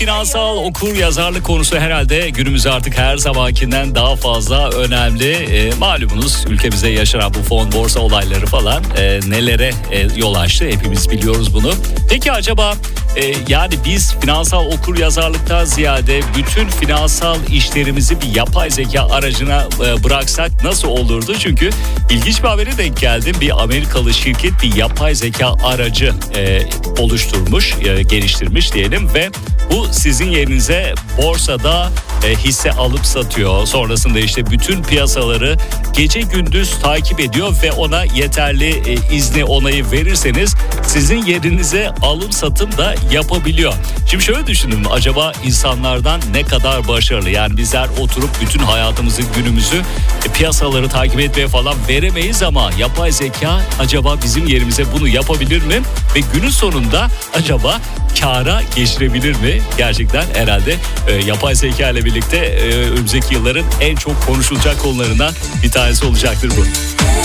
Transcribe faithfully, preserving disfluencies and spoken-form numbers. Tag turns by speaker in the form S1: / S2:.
S1: Finansal okur yazarlık konusu herhalde günümüzde artık her zamankinden daha fazla önemli. E, malumunuz ülkemizde yaşanan bu fon borsa olayları falan e, nelere e, yol açtı, hepimiz biliyoruz bunu. Peki acaba e, yani biz finansal okur yazarlıktan ziyade bütün finansal işlerimizi bir yapay zeka aracına e, bıraksak nasıl olurdu? Çünkü ilginç bir habere denk geldim. Bir Amerikalı şirket bir yapay zeka aracı e, oluşturmuş, e, geliştirmiş diyelim ve bu sizin yerinize borsada e, hisse alıp satıyor. Sonrasında işte bütün piyasaları gece gündüz takip ediyor ve ona yeterli e, izni, onayı verirseniz sizin yerinize alım satım da yapabiliyor. Şimdi şöyle düşündüm, acaba insanlardan ne kadar başarılı? Yani bizler oturup bütün hayatımızı, günümüzü e, piyasaları takip etmeye falan veremeyiz ama yapay zeka acaba bizim yerimize bunu yapabilir mi? Ve günün sonunda acaba kâra geçirebilir mi? Gerçekten herhalde e, yapay zeka ile birlikte e, önümüzdeki yılların en çok konuşulacak konularından bir tanesi olacaktır bu.